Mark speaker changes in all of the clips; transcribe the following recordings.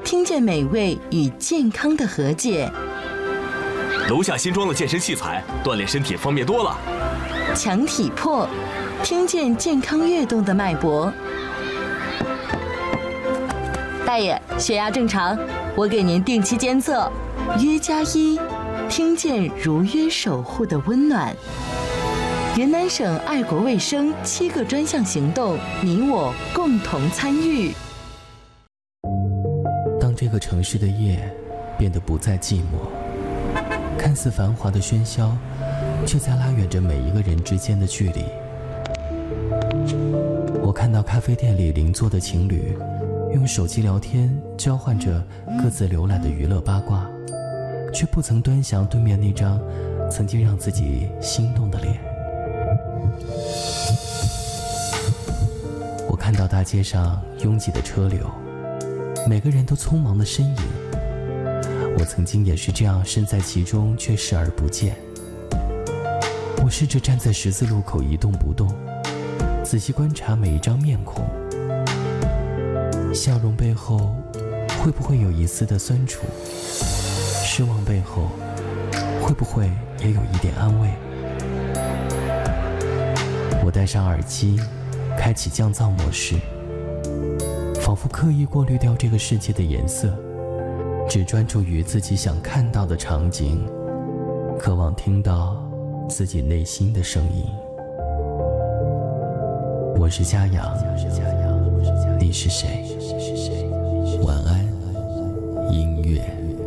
Speaker 1: 听见美味与健康的和解。
Speaker 2: 楼下新装的健身器材，锻炼身体方便多了。
Speaker 1: 强体魄，听见健康跃动的脉搏。大爷，血压正常，我给您定期监测。约+1，听见如约守护的温暖。云南省爱国卫生7个专项行动，你我共同参与。
Speaker 3: 当这个城市的夜变得不再寂寞，看似繁华的喧嚣，却在拉远着每一个人之间的距离。我看到咖啡店里邻座的情侣用手机聊天，交换着各自浏览的娱乐八卦，却不曾端详对面那张曾经让自己心动的脸。我看到大街上拥挤的车流，每个人都匆忙的身影。我曾经也是这样身在其中，却视而不见。我试着站在十字路口一动不动，仔细观察每一张面孔，笑容背后会不会有一丝的酸楚？失望背后会不会也有一点安慰？我戴上耳机，开启降噪模式，仿佛刻意过滤掉这个世界的颜色，只专注于自己想看到的场景，渴望听到自己内心的声音。我是嘉阳，你是谁？晚安，音乐。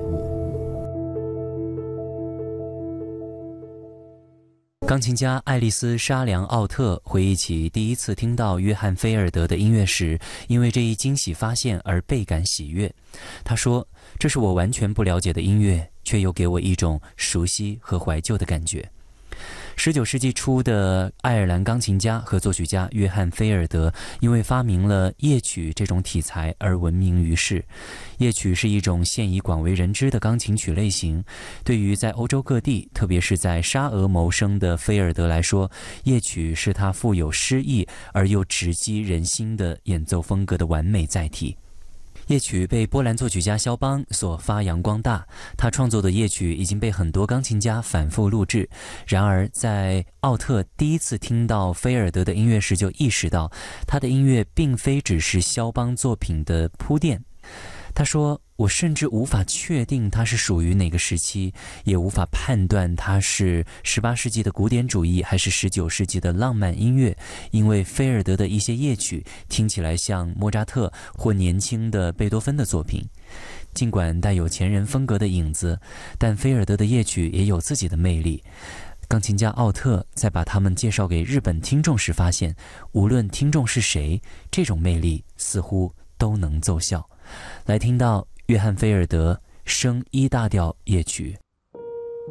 Speaker 4: 钢琴家爱丽丝·沙良·奥特回忆起第一次听到约翰·菲尔德的音乐时，因为这一惊喜发现而倍感喜悦。他说：“这是我完全不了解的音乐，却又给我一种熟悉和怀旧的感觉。”19世纪初的爱尔兰钢琴家和作曲家约翰·菲尔德因为发明了夜曲这种题材而闻名于世。夜曲是一种现已广为人知的钢琴曲类型，对于在欧洲各地，特别是在沙俄谋生的菲尔德来说，夜曲是他富有诗意而又直击人心的演奏风格的完美载体。夜曲被波兰作曲家肖邦所发扬光大，他创作的夜曲已经被很多钢琴家反复录制。然而在奥特第一次听到菲尔德的音乐时，就意识到他的音乐并非只是肖邦作品的铺垫。他说：“我甚至无法确定它是属于哪个时期，也无法判断它是18世纪的古典主义还是19世纪的浪漫音乐，因为菲尔德的一些夜曲听起来像莫扎特或年轻的贝多芬的作品。尽管带有前人风格的影子，但菲尔德的夜曲也有自己的魅力。”钢琴家奥特在把他们介绍给日本听众时发现，无论听众是谁，这种魅力似乎都能奏效。来听到约翰·菲尔德升E大调夜曲。